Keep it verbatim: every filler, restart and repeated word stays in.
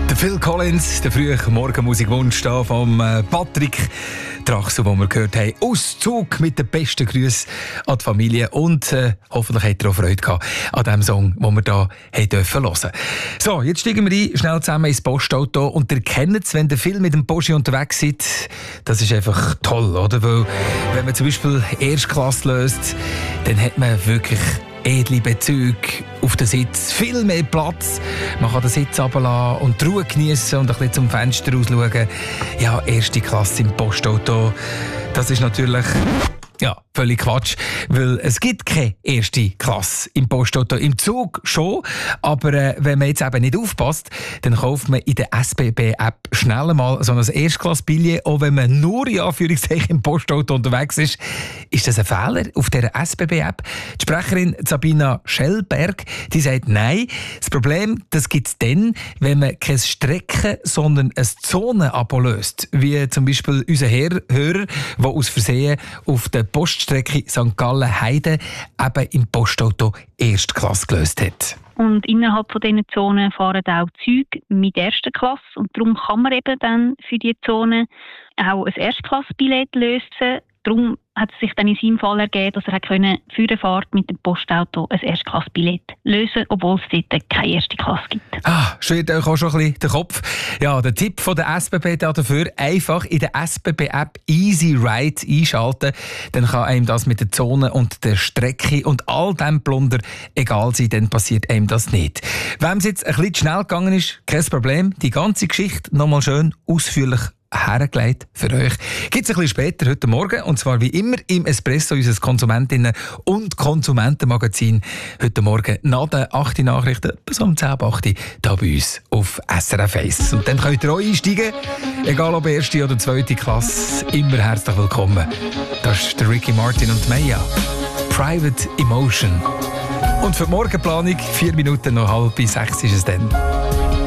Der Phil Collins, der frühe Morgenmusikwunsch da vom äh, Patrick Trachsel, den wir gehört haben. Auszug mit den besten Grüßen an die Familie. Und äh, hoffentlich hat er auch Freude gehabt an dem Song, den wir hier haben dürfen hören. So, jetzt steigen wir ein, schnell zusammen ins Postauto. Und ihr kennt es, wenn der Phil mit dem Poschi unterwegs ist. Das ist einfach toll, oder? Weil, wenn man zum Beispiel Erstklasse löst, dann hat man wirklich edle Bezüge auf den Sitz, viel mehr Platz. Man kann den Sitz runterlassen und die Ruhe geniessen und ein bisschen zum Fenster rausschauen. Ja, erste Klasse im Postauto, das ist natürlich... Ja, völlig Quatsch, weil es gibt keine erste Klasse im Postauto. Im Zug schon, aber äh, wenn man jetzt eben nicht aufpasst, dann kauft man in der S B B-App schnell mal so ein Erstklasse-Billett, auch wenn man nur in Anführungszeichen im Postauto unterwegs ist. Ist das ein Fehler auf dieser S B B-App? Die Sprecherin Sabina Schellberg, die sagt, nein, das Problem, das gibt es dann, wenn man keine Strecken, sondern ein Zonen-Abo löst. Wie zum Beispiel unser Herr, Hörer, der aus Versehen auf der Poststrecke Sankt Gallen-Heide eben im Postauto Erstklasse gelöst hat. Und innerhalb von diesen Zonen fahren auch Züge mit erster Klasse. Und darum kann man eben dann für diese Zone auch ein Erstklassbillett lösen. Darum hat es sich dann in seinem Fall ergeben, dass er können für die Fahrt mit dem Postauto ein Erstklassbillett lösen, obwohl es dort keine erste Klasse gibt. Ah, schwirrt euch auch schon ein bisschen den Kopf. Ja, der Tipp von der S B B dafür, einfach in der S B B-App Easy Ride einschalten. Dann kann einem das mit der Zone und der Strecke und all dem Plunder egal sein, dann passiert einem das nicht. Wem es jetzt ein bisschen schnell gegangen ist, kein Problem. Die ganze Geschichte nochmal schön ausführlich hergelegt für euch. Gibt es ein bisschen später heute Morgen, und zwar wie immer im Espresso, unser Konsumentinnen- und Konsumentenmagazin. Heute Morgen nach den acht Nachrichten bis um zehn ab acht hier bei uns auf S R F eins. Und dann könnt ihr auch einsteigen, egal ob erste oder zweite Klasse, immer herzlich willkommen. Das ist der Ricky Martin und Maya. Private Emotion. Und für die Morgenplanung, vier Minuten noch halb bis sechs ist es dann.